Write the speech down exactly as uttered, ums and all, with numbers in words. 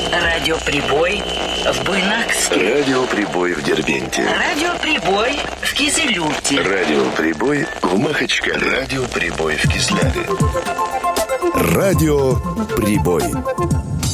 Радиоприбой в Буйнакске. Радиоприбой в Дербенте. Радиоприбой в Кизилюрте. Радиоприбой в Махачкале. Радиоприбой в Кизляве. Радиоприбой.